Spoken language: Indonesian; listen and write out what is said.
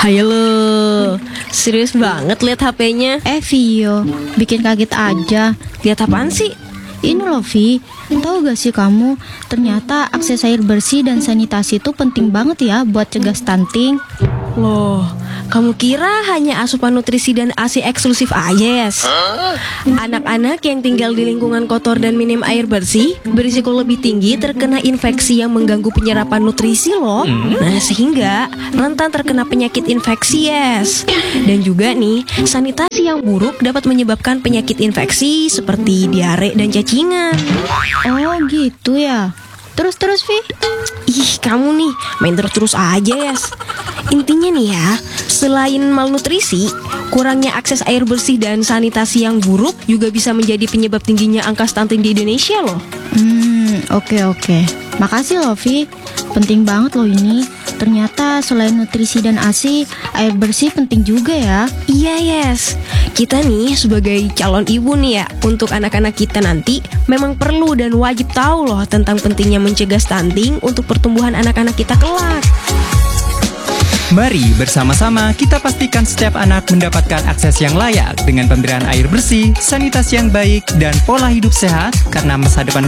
Hai lo, serius banget lihat HP-nya. Vio, bikin kaget aja. Lihat apaan sih? Ini loh Vi, tahu gak sih kamu, ternyata akses air bersih dan sanitasi itu penting banget ya buat cegah stunting. Loh, kamu kira hanya asupan nutrisi dan ASI eksklusif aja, Yes? Anak-anak yang tinggal di lingkungan kotor dan minim air bersih berisiko lebih tinggi terkena infeksi yang mengganggu penyerapan nutrisi loh. Nah, sehingga rentan terkena penyakit infeksi, Yes. Dan juga nih, sanitasi yang buruk dapat menyebabkan penyakit infeksi seperti diare dan cacingan. Oh gitu ya. Terus Vi. Ih, kamu nih main terus aja, Yes. Intinya nih ya, selain malnutrisi, kurangnya akses air bersih dan sanitasi yang buruk juga bisa menjadi penyebab tingginya angka stunting di Indonesia loh. Oke. Makasih loh Vi. Penting banget loh ini. Ternyata selain nutrisi dan ASI, air bersih penting juga ya. Iya, Yes. Kita nih sebagai calon ibu nih ya, untuk anak-anak kita nanti memang perlu dan wajib tahu loh tentang pentingnya mencegah stunting untuk pertumbuhan anak-anak kita kelak. Mari bersama-sama kita pastikan setiap anak mendapatkan akses yang layak dengan pemberian air bersih, sanitasi yang baik, dan pola hidup sehat karena masa depan